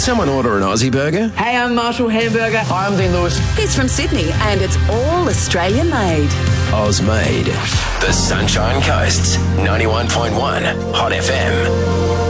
someone order an Aussie burger? Hey, I'm Marshall Hamburger. Hi, I'm Dean Lewis. He's from Sydney and it's all Australian made. Oz made. The Sunshine Coast's 91.1 Hot FM.